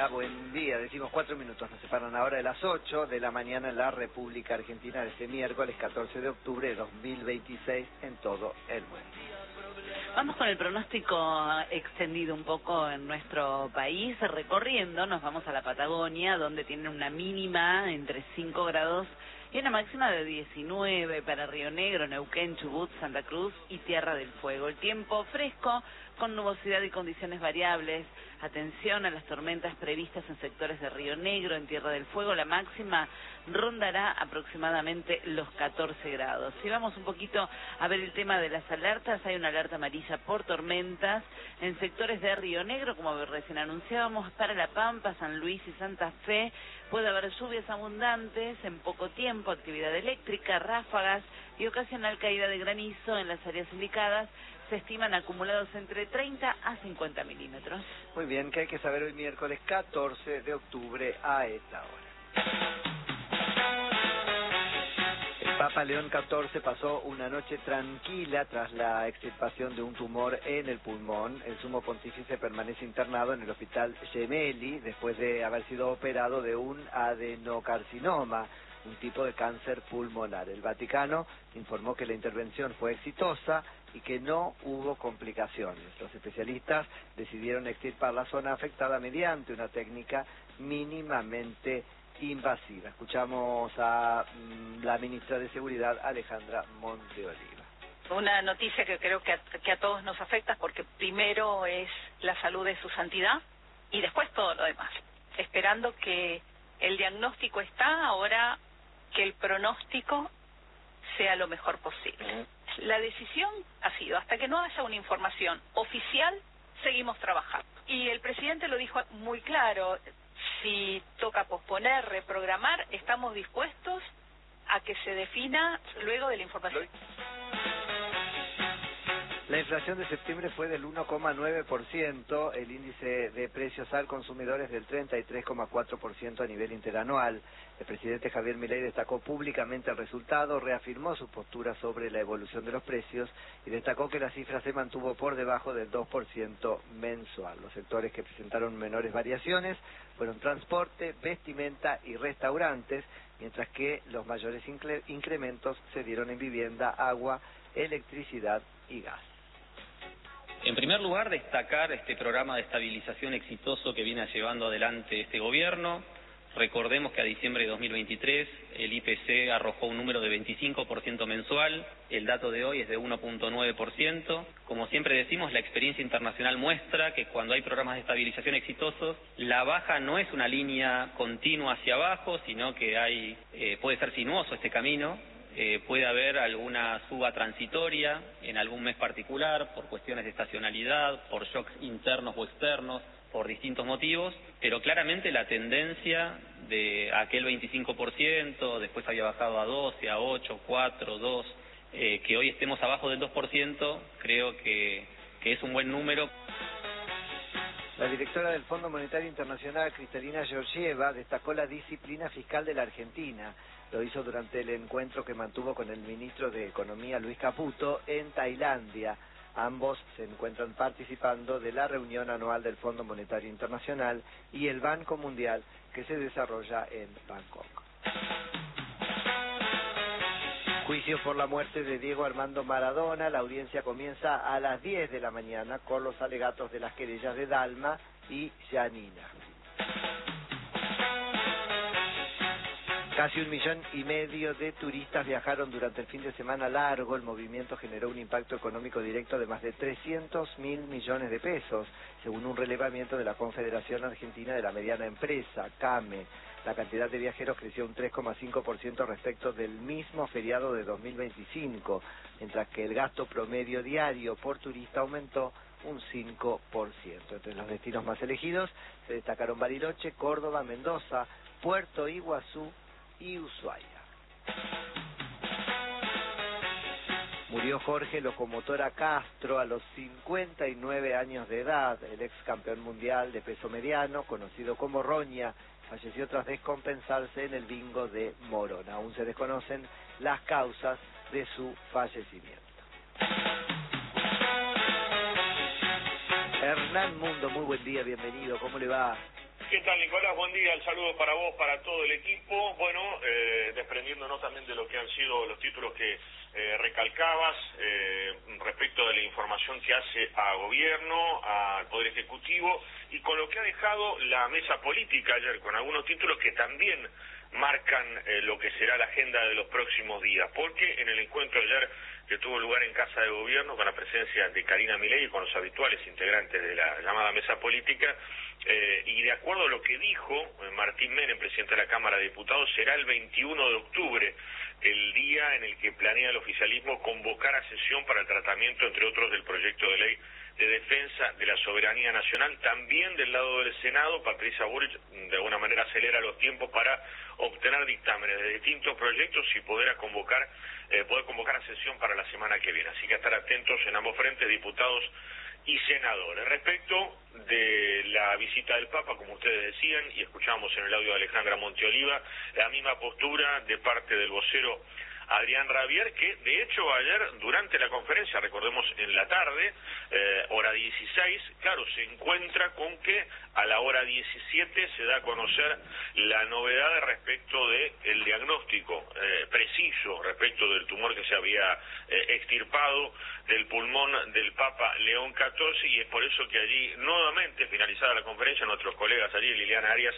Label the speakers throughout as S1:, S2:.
S1: buen día. Decimos 4 minutos, nos separan ahora de las 8 de la mañana en la República Argentina de este miércoles 14 de octubre de 2026 en todo el mundo.
S2: Vamos con el pronóstico extendido un poco en nuestro país, recorriendo, nos vamos a la Patagonia, donde tienen una mínima entre 5 grados y una máxima de 19 para Río Negro, Neuquén, Chubut, Santa Cruz y Tierra del Fuego. El tiempo fresco, con nubosidad y condiciones variables. Atención a las tormentas previstas en sectores de Río Negro, en Tierra del Fuego. La máxima rondará aproximadamente los 14 grados. Si vamos un poquito a ver el tema de las alertas, hay una alerta amarilla por tormentas en sectores de Río Negro, como recién anunciábamos, para La Pampa, San Luis y Santa Fe. Puede haber lluvias abundantes en poco tiempo, actividad eléctrica, ráfagas y ocasional caída de granizo en las áreas indicadas. Se estiman acumulados entre 30 a 50 milímetros.
S1: Muy bien, ¿qué hay que saber hoy miércoles 14 de octubre a esta hora? El Papa León XIV pasó una noche tranquila tras la extirpación de un tumor en el pulmón. El sumo pontífice permanece internado en el hospital Gemelli después de haber sido operado de un adenocarcinoma, un tipo de cáncer pulmonar. El Vaticano informó que la intervención fue exitosa y que no hubo complicaciones. Los especialistas decidieron extirpar la zona afectada mediante una técnica mínimamente invasiva. Escuchamos a la ministra de Seguridad, Alejandra Monteoliva.
S3: Una noticia que creo que a todos nos afecta, porque primero es la salud de su santidad y después todo lo demás. Esperando que el diagnóstico está, ahora que el pronóstico sea lo mejor posible. La decisión ha sido, hasta que no haya una información oficial, seguimos trabajando. Y el presidente lo dijo muy claro, si toca posponer, reprogramar, estamos dispuestos a que se defina luego de la información.
S1: La inflación de septiembre fue del 1,9%, el índice de precios al consumidor es del 33,4% a nivel interanual. El presidente Javier Milei destacó públicamente el resultado, reafirmó su postura sobre la evolución de los precios y destacó que la cifra se mantuvo por debajo del 2% mensual. Los sectores que presentaron menores variaciones fueron transporte, vestimenta y restaurantes, mientras que los mayores incrementos se dieron en vivienda, agua, electricidad y gas.
S4: En primer lugar, destacar este programa de estabilización exitoso que viene llevando adelante este gobierno. Recordemos que a diciembre de 2023 el IPC arrojó un número de 25% mensual, el dato de hoy es de 1,9%. Como siempre decimos, la experiencia internacional muestra que cuando hay programas de estabilización exitosos, la baja no es una línea continua hacia abajo, sino que puede ser sinuoso este camino. Puede haber alguna suba transitoria en algún mes particular por cuestiones de estacionalidad, por shocks internos o externos, por distintos motivos, pero claramente la tendencia de aquel 25%, después había bajado a 12, a 8, 4, 2, que hoy estemos abajo del 2%, creo que es un buen número.
S1: La directora del Fondo Monetario Internacional, Kristalina Georgieva, destacó la disciplina fiscal de la Argentina. Lo hizo durante el encuentro que mantuvo con el ministro de Economía, Luis Caputo, en Tailandia. Ambos se encuentran participando de la reunión anual del Fondo Monetario Internacional y el Banco Mundial que se desarrolla en Bangkok. Juicio por la muerte de Diego Armando Maradona. La audiencia comienza a las 10 de la mañana con los alegatos de las querellas de Dalma y Yanina. Casi 1,5 millones de turistas viajaron durante el fin de semana largo. El movimiento generó un impacto económico directo de más de 300.000 millones de pesos, según un relevamiento de la Confederación Argentina de la Mediana Empresa, CAME. La cantidad de viajeros creció un 3,5% respecto del mismo feriado de 2025, mientras que el gasto promedio diario por turista aumentó un 5%. Entre los destinos más elegidos se destacaron Bariloche, Córdoba, Mendoza, Puerto Iguazú y Ushuaia. Murió Jorge Locomotora Castro a los 59 años de edad. El ex campeón mundial de peso mediano, conocido como Roña, falleció tras descompensarse en el bingo de Morón. Aún se desconocen las causas de su fallecimiento. Hernán Mundo, muy buen día, bienvenido, ¿cómo le va?
S5: ¿Qué tal, Nicolás? Buen día, el saludo para vos, para todo el equipo. Bueno, desprendiéndonos también de lo que han sido los títulos que recalcabas respecto de la información que hace a gobierno, al Poder Ejecutivo, y con lo que ha dejado la mesa política ayer, con algunos títulos que también marcan lo que será la agenda de los próximos días, porque en el encuentro ayer que tuvo lugar en Casa de Gobierno con la presencia de Karina Milei y con los habituales integrantes de la llamada mesa política, y de acuerdo a lo que dijo Martín Menem, presidente de la Cámara de Diputados, será el 21 de octubre el día en el que planea el oficialismo convocar a sesión para el tratamiento, entre otros, del proyecto de ley de defensa de la soberanía nacional. También del lado del Senado, Patricia Bullrich de alguna manera acelera los tiempos para obtener dictámenes de distintos proyectos y poder convocar a sesión para la semana que viene. Así que estar atentos en ambos frentes, diputados y senadores. Respecto de la visita del Papa, como ustedes decían, y escuchamos en el audio de Alejandra Monteoliva, la misma postura de parte del vocero Adrián Rabier, que de hecho ayer durante la conferencia, recordemos en la tarde, hora 16, claro, se encuentra con que a la hora 17 se da a conocer la novedad respecto de el diagnóstico preciso respecto del tumor que se había extirpado del pulmón del Papa León XIV, y es por eso que allí, nuevamente, finalizada la conferencia, nuestros colegas allí, Liliana Arias,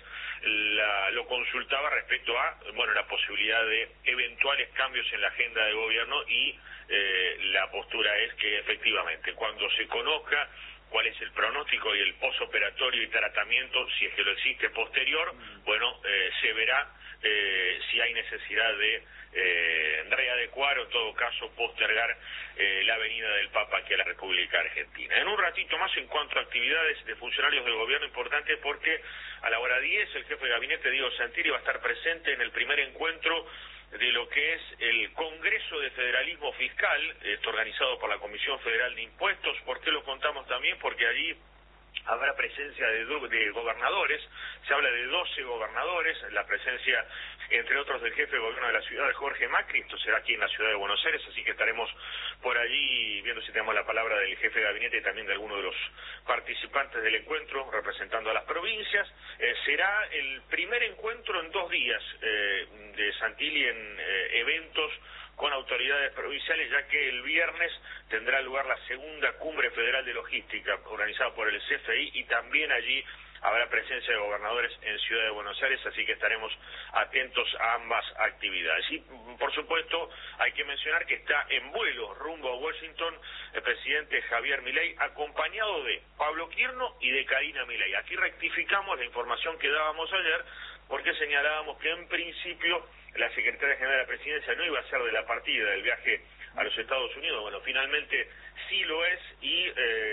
S5: lo consultaba respecto a, la posibilidad de eventuales cambios en la agenda de gobierno, y la postura es que efectivamente cuando se conozca cuál es el pronóstico y el posoperatorio y tratamiento, si es que lo existe posterior, se verá si hay necesidad de readecuar o en todo caso postergar la venida del Papa aquí a la República Argentina. En un ratito más, en cuanto a actividades de funcionarios del gobierno, importante porque a la hora 10 el jefe de gabinete Diego Santilli va a estar presente en el primer encuentro de lo que es el Congreso de Federalismo Fiscal, organizado por la Comisión Federal de Impuestos. ¿Por qué lo contamos también? Porque allí habrá presencia de gobernadores, se habla de 12 gobernadores, la presencia, entre otros, del jefe de gobierno de la ciudad, de Jorge Macri. Esto será aquí en la ciudad de Buenos Aires, así que estaremos por allí viendo si tenemos la palabra del jefe de gabinete y también de algunos de los participantes del encuentro, representando a las provincias. Será el primer encuentro en 2 días de Santilli en eventos con autoridades provinciales, ya que el viernes tendrá lugar la segunda cumbre federal de logística organizada por el CFI, y también allí habrá presencia de gobernadores en Ciudad de Buenos Aires, así que estaremos atentos a ambas actividades. Y por supuesto hay que mencionar que está en vuelo rumbo a Washington el presidente Javier Milei, acompañado de Pablo Quirno y de Karina Milei. Aquí rectificamos la información que dábamos ayer, porque señalábamos que en principio la secretaria general de la presidencia no iba a ser de la partida del viaje a los Estados Unidos. Finalmente sí lo es, y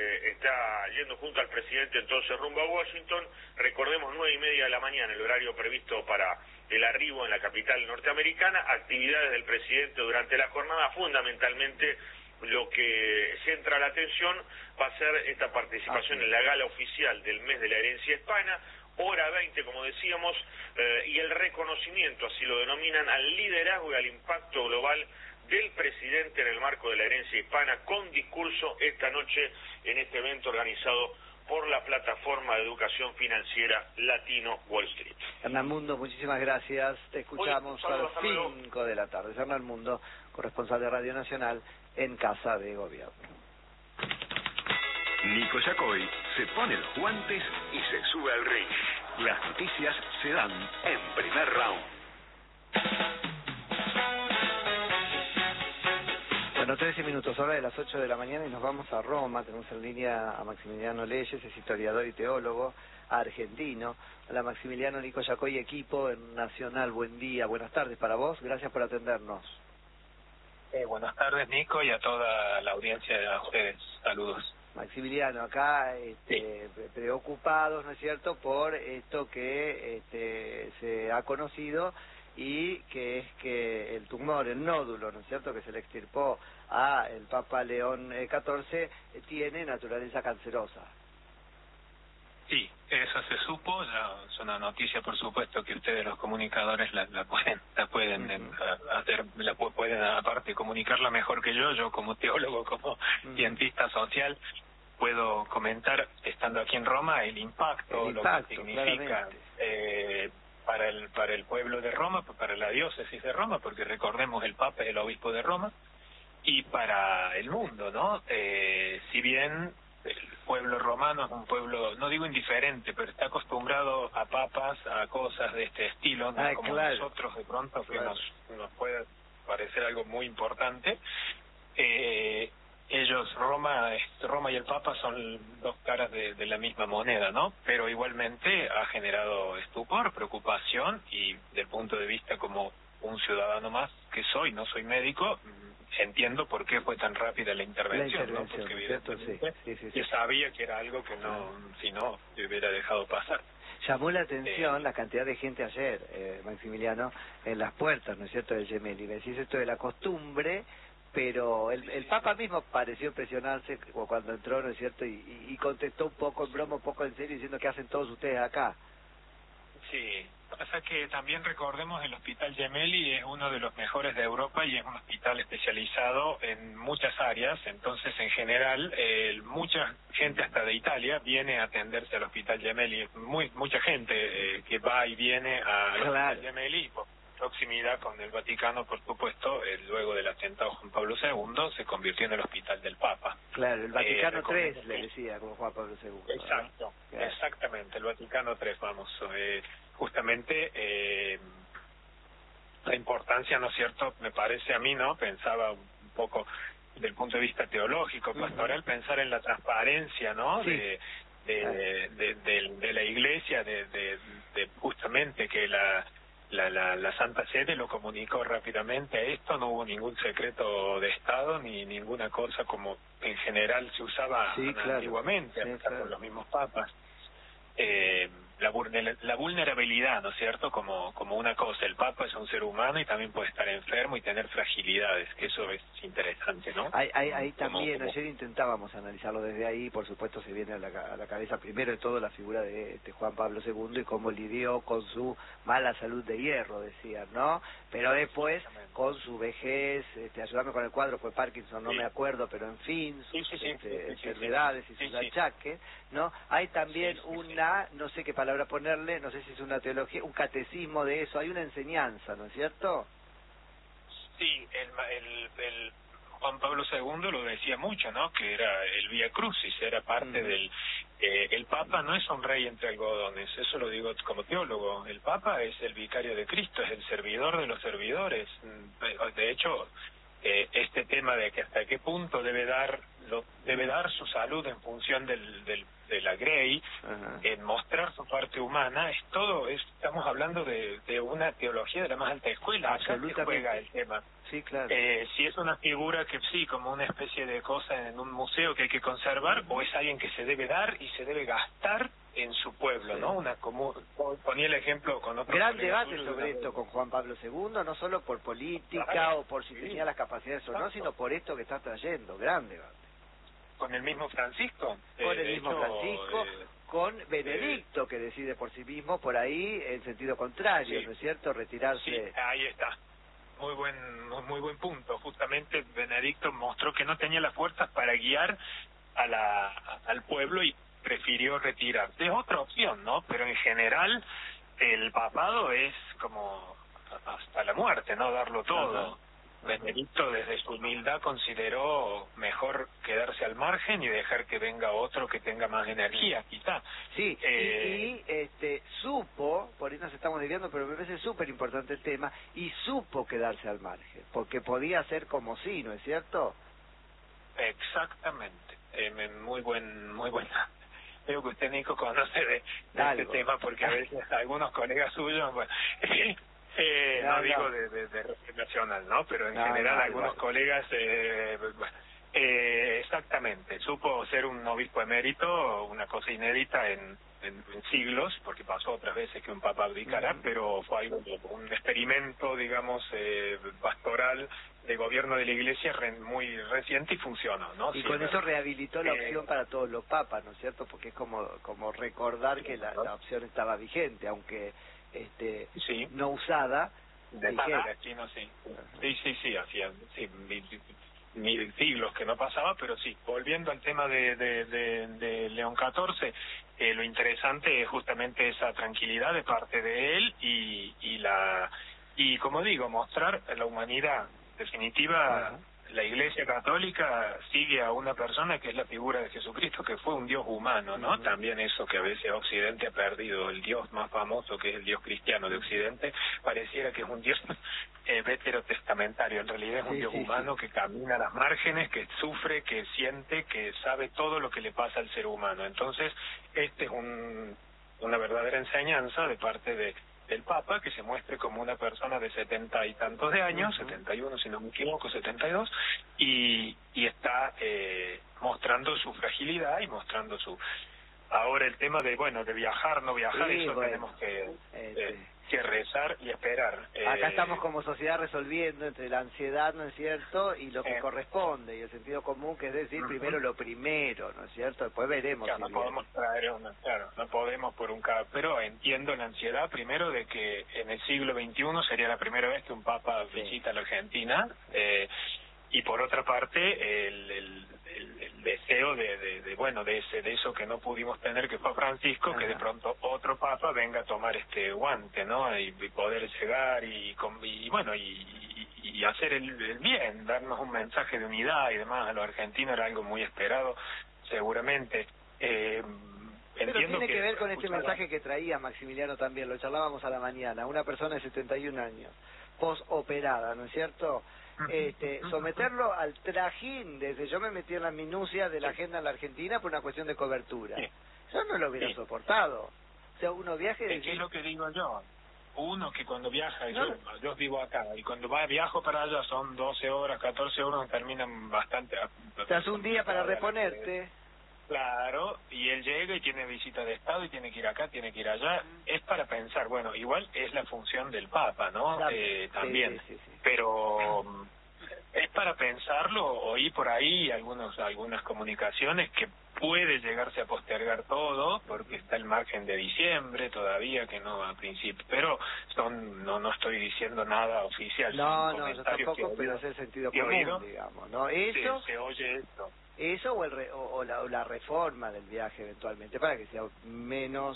S5: está yendo junto al presidente entonces rumbo a Washington. Recordemos, 9:30 de la mañana, el horario previsto para el arribo en la capital norteamericana. Actividades del presidente durante la jornada, fundamentalmente lo que centra la atención va a ser esta participación en la gala oficial del mes de la herencia hispana, hora 20, como decíamos, y el reconocimiento, así lo denominan, al liderazgo y al impacto global del presidente en el marco de la herencia hispana, con discurso esta noche en este evento organizado por la plataforma de educación financiera Latino Wall Street.
S1: Hernán Mundo, muchísimas gracias. Te escuchamos a las 5 de la tarde. Hernán Mundo, corresponsal de Radio Nacional en Casa de Gobierno.
S6: Nico Yacoy se pone los guantes y se sube al ring. Las noticias se dan en primer round.
S1: Bueno, 13 minutos, hora de las 8 de la mañana, y nos vamos a Roma. Tenemos en línea a Maximiliano Leyes, es historiador y teólogo argentino. Hola Maximiliano, Nico Yacoy, equipo en Nacional, buen día, buenas tardes para vos, gracias por atendernos.
S7: Buenas tardes, Nico, y a toda la audiencia de ustedes, saludos.
S1: Maximiliano, acá preocupados, ¿no es cierto?, por esto que se ha conocido, y que es que el tumor, el nódulo, ¿no es cierto?, que se le extirpó a el Papa León XIV, tiene naturaleza cancerosa.
S7: Sí, eso se supo, ya es una noticia, por supuesto, que ustedes los comunicadores la pueden hacer, pueden aparte comunicarla mejor que yo como teólogo, como cientista social. puedo comentar, estando aquí en Roma, el impacto lo que significa para el pueblo de Roma, para la diócesis de Roma, porque recordemos, el Papa es el obispo de Roma, y para el mundo, ¿no? Si bien el pueblo romano es un pueblo, no digo indiferente, pero está acostumbrado a papas, a cosas de este estilo, ¿no? Como nosotros de pronto, que nos puede parecer algo muy importante. Ellos, Roma y el Papa son dos caras de la misma moneda, ¿no? Pero igualmente ha generado estupor, preocupación, y del punto de vista como un ciudadano más que soy, no soy médico, entiendo por qué fue tan rápida la intervención, ¿no? Porque evidentemente yo sabía que era algo que si no, yo hubiera dejado pasar.
S1: Llamó la atención la cantidad de gente ayer, Maximiliano, en las puertas, ¿no es cierto?, del Gemelli. Me decís esto de la costumbre, pero el Papa mismo pareció presionarse cuando entró, ¿no es cierto?, y contestó un poco en broma, un poco en serio, diciendo: ¿qué hacen todos ustedes acá?
S7: Sí, pasa que también recordemos, el Hospital Gemelli es uno de los mejores de Europa y es un hospital especializado en muchas áreas. Entonces, en general, mucha gente hasta de Italia viene a atenderse al Hospital Gemelli. Mucha gente que va y viene al Hospital Gemelli, por proximidad con el Vaticano, por supuesto. Luego del atentado Juan Pablo II se convirtió en el Hospital del Papa.
S1: Claro, el Vaticano III le decía, como Juan Pablo II.
S7: Exacto, ¿no? Exactamente, el Vaticano III, vamos. Justamente la importancia, ¿no es cierto?, me parece a mí, ¿no?, pensaba un poco del punto de vista teológico, pastoral, pensar en la transparencia, ¿no?, de la Iglesia, de justamente que la Santa Sede lo comunicó rápidamente a esto. No hubo ningún secreto de Estado ni ninguna cosa como en general se usaba antiguamente, con los mismos papas. La vulnerabilidad, ¿no es cierto?, como una cosa. El Papa es un ser humano y también puede estar enfermo y tener fragilidades, que eso es interesante, ¿no?
S1: Ahí también, ayer intentábamos analizarlo desde ahí. Por supuesto se viene a la cabeza primero de todo la figura de Juan Pablo II y cómo lidió con su mala salud de hierro, decían, ¿no? Pero después, con su vejez, ayúdame con el cuadro, fue Parkinson, no me acuerdo, pero en fin, sus enfermedades y sus achaques, ¿no? Hay también no sé qué palabra ponerle, no sé si es una teología, un catecismo de eso, hay una enseñanza, ¿no es cierto?
S7: Sí, el Juan Pablo II lo decía mucho, ¿no?, que era el Vía Crucis, era parte del... el Papa no es un rey entre algodones, eso lo digo como teólogo. El Papa es el vicario de Cristo, es el servidor de los servidores. De hecho, este tema de que hasta qué punto debe dar su salud en función de la Grey, en mostrar su parte humana, estamos hablando de una teología de la más alta escuela. Acá se juega el tema.
S1: Sí, claro.
S7: Si es una figura que como una especie de cosa en un museo que hay que conservar, o es alguien que se debe dar y se debe gastar en su pueblo, ¿no? Ponía el ejemplo con otro
S1: gran debate sobre esto con Juan Pablo II, no solo por política o por si tenía las capacidades o no, sino por esto que está trayendo, gran debate.
S7: Con el mismo Francisco.
S1: Con el mismo Francisco, con Benedicto, que decide por sí mismo, por ahí, en sentido contrario, ¿no es cierto?, retirarse.
S7: Sí, ahí está. Muy buen punto. Justamente Benedicto mostró que no tenía las fuerzas para guiar al pueblo y prefirió retirarse. Es otra opción, ¿no? Pero en general el papado es como hasta la muerte, ¿no?, darlo todo. Benedicto, desde su humildad, consideró mejor quedarse al margen y dejar que venga otro que tenga más energía, quizá.
S1: Sí, supo, por ahí nos estamos desviando, pero me parece súper importante el tema, y supo quedarse al margen, porque podía ser como sí, ¿no es cierto?
S7: Exactamente. Muy buena. Creo que usted, Nico, conoce de este tema, porque a veces algunos colegas suyos, bueno, no digo de nacional, ¿no, pero en general algunos colegas, exactamente, supo ser un obispo emérito, una cosa inédita en siglos, porque pasó otras veces que un papa abdicara, pero fue algo, un experimento, digamos, pastoral de gobierno de la Iglesia muy reciente y funcionó, ¿no?
S1: Y con eso rehabilitó la opción para todos los papas, ¿no es cierto? Porque es como recordar que la opción estaba vigente, aunque no usada.
S7: De aquí no, sí, hacían, siglos que no pasaba, pero sí, volviendo al tema de León XIV, lo interesante es justamente esa tranquilidad de parte de él y como digo, mostrar a la humanidad definitiva. La Iglesia Católica sigue a una persona que es la figura de Jesucristo, que fue un Dios humano, ¿no? También eso que a veces Occidente ha perdido, el Dios más famoso, que es el Dios cristiano de Occidente, pareciera que es un Dios veterotestamentario, en realidad es un Dios humano que camina a las márgenes, que sufre, que siente, que sabe todo lo que le pasa al ser humano. Entonces, este es una verdadera enseñanza de parte del Papa, que se muestre como una persona de 70 y tantos de años, 71 si no me equivoco, 72, y está mostrando su fragilidad y mostrando su... Ahora el tema de, de viajar, no viajar, eso tenemos que rezar y esperar.
S1: Acá estamos como sociedad resolviendo entre la ansiedad, ¿no es cierto?, y lo que corresponde, y el sentido común, que es decir, primero lo primero, ¿no es cierto?, después veremos.
S7: Claro, no podemos traer no podemos por un caso, pero entiendo la ansiedad primero de que en el siglo XXI sería la primera vez que un papa visita la Argentina, y por otra parte el deseo de eso que no pudimos tener, que fue Francisco, que de pronto otro papa venga a tomar este guante, ¿no? Y poder llegar y hacer el bien, darnos un mensaje de unidad y demás. A los argentinos era algo muy esperado, seguramente.
S1: Pero tiene que ver con este mensaje que traía Maximiliano también, lo charlábamos a la mañana, una persona de 71 años, postoperada, ¿no es cierto?, someterlo al trajín, desde yo me metí en las minucias de la agenda en la Argentina por una cuestión de cobertura. Yo no lo hubiera soportado. O sea, uno viaje...
S7: ¿Qué es lo que digo yo? Uno que cuando viaja, yo vivo acá, y cuando viajo para allá son 12 horas, 14 horas, terminan bastante...
S1: Te hace un día para reponerte.
S7: Claro, y él llega y tiene visita de Estado y tiene que ir acá, tiene que ir allá. Es para pensar, igual es la función del Papa, ¿no? También. Sí. Pero es para pensarlo, oí por ahí algunas comunicaciones que puede llegarse a postergar todo, porque está el margen de diciembre todavía, que no a principio, pero no estoy diciendo nada oficial.
S1: No, yo tampoco, pero es el sentido común, digamos, ¿no? Eso...
S7: Se oye esto.
S1: Eso o la reforma del viaje eventualmente, para que sea menos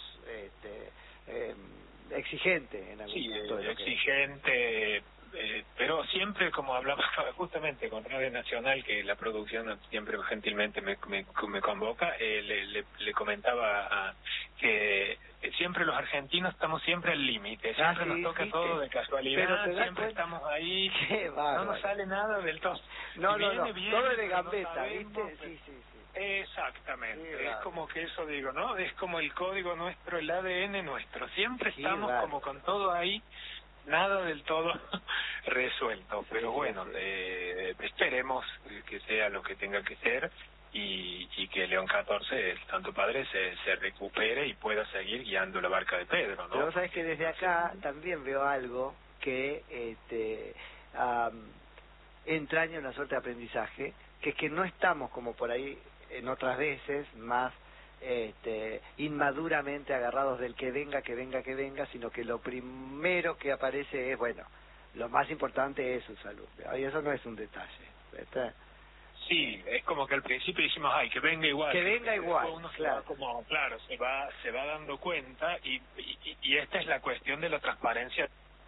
S1: exigente en algún punto.
S7: Sí, exigente, pero siempre, como hablaba justamente con Radio Nacional, que la producción siempre gentilmente me convoca, le comentaba que siempre los argentinos estamos siempre al límite, siempre nos toca todo de casualidad, siempre estamos ahí, no nos sale nada del todo.
S1: No, todo es de gambeta, ¿viste? Sí.
S7: Exactamente, es como que eso digo, ¿no? Es como el código nuestro, el ADN nuestro, siempre estamos como con todo ahí, nada del todo resuelto, pero bueno, esperemos que sea lo que tenga que ser y que León XIV, el Santo Padre, se recupere y pueda seguir guiando la barca de Pedro, ¿no?
S1: Pero vos sabés que desde acá también veo algo que entraña una suerte de aprendizaje, que es que no estamos como por ahí en otras veces más inmaduramente agarrados del que venga, sino que lo primero que aparece es, lo más importante es su salud. Y eso no es un detalle, ¿verdad?
S7: Sí, es como que al principio decimos, que venga igual.
S1: Que venga igual,
S7: uno se va dando cuenta y esta es la cuestión de la transparencia.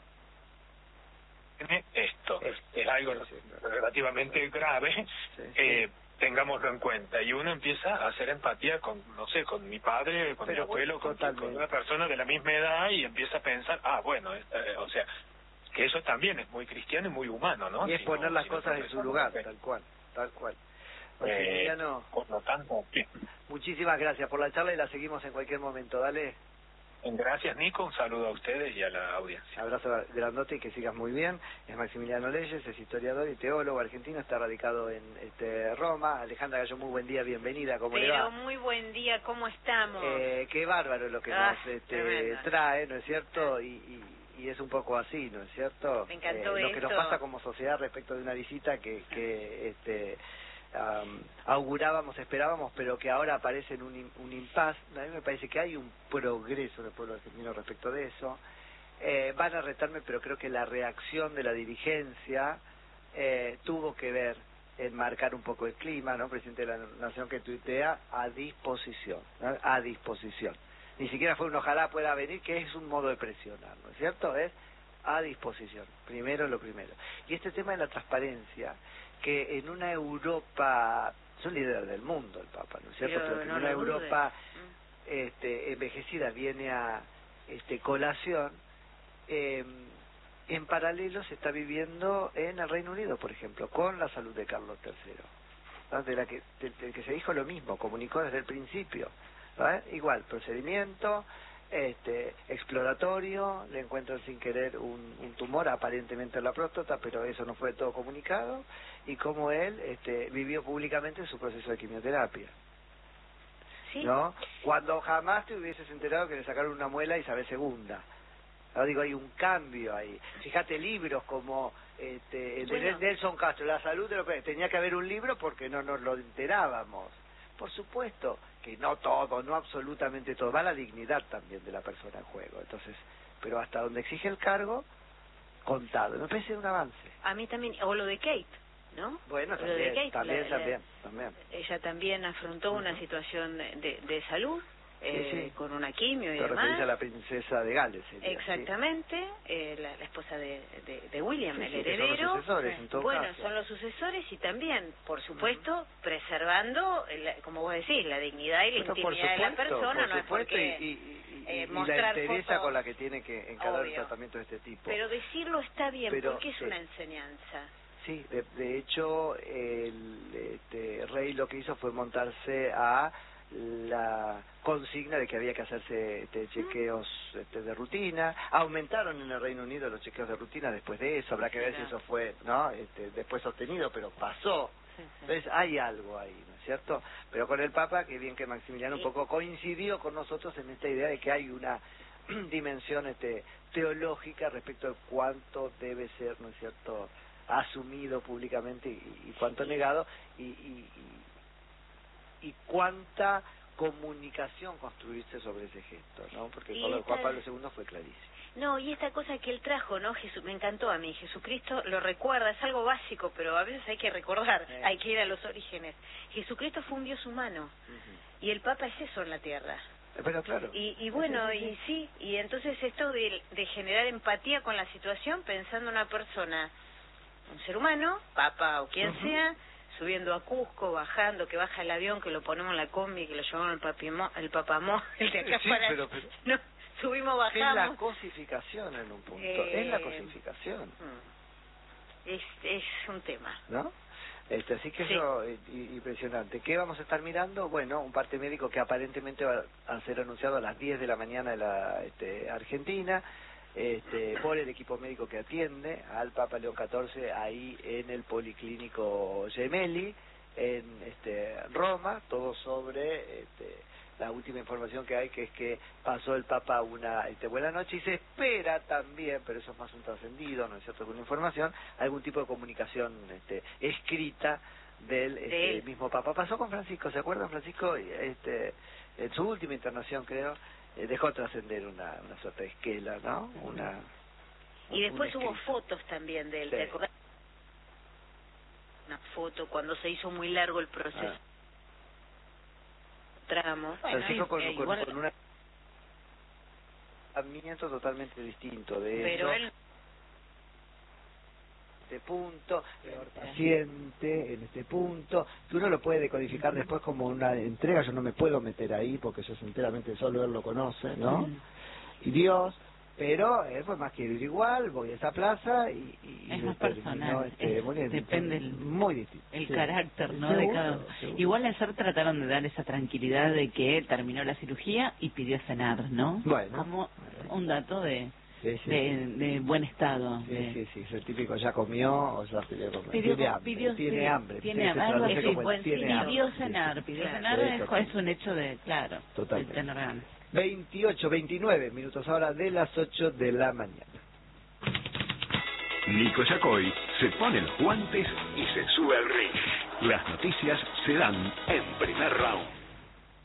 S7: Esto es algo relativamente grave, tengámoslo en cuenta, y uno empieza a hacer empatía con mi padre, con mi abuelo, con una persona de la misma edad, y empieza a pensar, o sea, que eso también es muy cristiano y muy humano, ¿no?
S1: Y es poner las cosas en su lugar, tal cual. Maximiliano,
S7: por lo tanto,
S1: muchísimas gracias por la charla y la seguimos en cualquier momento, dale.
S7: Gracias, Nico, un saludo a ustedes y a la audiencia.
S1: Abrazo grandote y que sigas muy bien. Es Maximiliano Leyes, es historiador y teólogo argentino, está radicado en Roma. Alejandra Gallo, muy buen día, bienvenida, ¿cómo le va?
S8: Muy buen día, ¿cómo estamos?
S1: Qué bárbaro lo que nos trae, ¿no es cierto? Y es un poco así, ¿no es cierto?
S8: Me encantó
S1: lo que nos pasa como sociedad respecto de una visita que augurábamos, esperábamos, pero que ahora aparece en un impasse. A mí me parece que hay un progreso del pueblo argentino respecto de eso. Van a retarme, pero creo que la reacción de la dirigencia tuvo que ver enmarcar un poco el clima, ¿no? Presidente de la Nación que tuitea a disposición, ¿no? A disposición. Ni siquiera fue un ojalá pueda venir, que es un modo de presionar, ¿no es cierto? Es a disposición, primero lo primero. Y este tema de la transparencia, que en una Europa, es un líder del mundo el Papa, ¿no es cierto? Pero que en una Europa envejecida viene a colación, en paralelo se está viviendo en el Reino Unido, por ejemplo, con la salud de Carlos III, ¿no? del que se dijo lo mismo, comunicó desde el principio, ¿no? Igual, procedimiento exploratorio, le encuentran sin querer un tumor aparentemente en la próstata, pero eso no fue todo comunicado, y como él vivió públicamente su proceso de quimioterapia. ¿Sí? ¿No? Cuando jamás te hubieses enterado que le sacaron una muela Isabel II. No, digo, hay un cambio ahí. Fíjate, libros como el de Nelson Castro, La salud de los países. Tenía que haber un libro porque no nos lo enterábamos. Por supuesto que no todo, no absolutamente todo. Va la dignidad también de la persona en juego. Entonces, pero hasta donde exige el cargo, contado. Me parece un avance.
S8: A mí también, o lo de Kate, ¿no?
S1: Bueno, también,
S8: lo de Kate,
S1: también.
S8: Ella también afrontó una situación de salud.
S1: Sí.
S8: Con una quimio y
S1: demás.
S8: demás.
S1: A la princesa de Gales. Sería,
S8: exactamente, sí. La esposa de William, el
S1: sí,
S8: heredero.
S1: Son los sucesores, en todo caso.
S8: Son los sucesores y también, por supuesto, preservando, como vos decís, la dignidad y la intimidad de la persona, no es porque
S1: y
S8: mostrar
S1: la entereza
S8: fotos,
S1: con la que tiene que encarar un tratamiento de este tipo.
S8: Pero decirlo está bien,
S1: pero,
S8: porque es una enseñanza.
S1: Sí, de hecho, el rey lo que hizo fue montarse a la consigna de que había que hacerse chequeos de rutina. Aumentaron en el Reino Unido los chequeos de rutina después de eso. Habrá que ver si eso fue después sostenido, pero pasó. Entonces hay algo ahí, ¿no es cierto? Pero con el Papa, que bien que Maximiliano un poco coincidió con nosotros en esta idea de que hay una dimensión teológica respecto de cuánto debe ser, ¿no es cierto?, asumido públicamente y cuánto negado, y cuánta comunicación construirse sobre ese gesto, ¿no? Porque con lo de Juan Pablo II fue clarísimo.
S8: No, y esta cosa que él trajo, ¿no? Me encantó a mí. Jesucristo lo recuerda, es algo básico, pero a veces hay que recordar, hay que ir a los orígenes. Jesucristo fue un Dios humano, y el Papa es eso en la tierra.
S1: Pero claro.
S8: Y bueno, y entonces esto de generar empatía con la situación, pensando en una persona, un ser humano, Papa o quien sea, subiendo a Cusco, bajando, que baja el avión, que lo ponemos en la combi, que lo llevamos el papamó, el de acá para...
S1: Pero...
S8: No, subimos, bajamos.
S1: Es la cosificación en un punto, es la cosificación.
S8: Es un tema.
S1: ¿No? Así que eso es impresionante. ¿Qué vamos a estar mirando? Bueno, un parte médico que aparentemente va a ser anunciado a las 10 de la mañana de la Argentina, por el equipo médico que atiende al Papa León XIV ahí en el Policlínico Gemelli, en Roma, todo sobre la última información que hay, que es que pasó el Papa una buena noche, y se espera también, pero eso es más un trascendido, ¿no es cierto?, con información, algún tipo de comunicación escrita del mismo Papa. Pasó con Francisco, ¿se acuerdan? Francisco, en su última internación, creo, dejó trascender una suerte de esquela, ¿no?
S8: Y después hubo fotos también de él, ¿te acordás? Una foto cuando se hizo muy largo el proceso. Tramo.
S1: Francisco con un tratamiento totalmente distinto de
S8: pero
S1: eso. Este punto, paciente en este punto, que uno lo puede decodificar después como una entrega. Yo no me puedo meter ahí porque eso es enteramente solo él lo conoce, ¿no? Y Dios, pero él fue más que ir igual, voy a esa plaza y
S2: es más personal, depende
S1: muy distinto,
S2: el carácter, ¿no? De cada uno. Igual ayer trataron de dar esa tranquilidad de que terminó la cirugía y pidió cenar, ¿no?
S1: Bueno,
S2: como un dato de buen estado.
S1: Sí, el típico ya comió o ya pidió comer. Tiene hambre.
S2: Pidió cenar, es un hecho de, claro,
S1: totalmente.
S2: De tener ganas.
S1: 29 minutos ahora de las 8 de la mañana.
S6: Nico Yacoy se pone los guantes y se sube al ring. Las noticias se dan en Primer Round.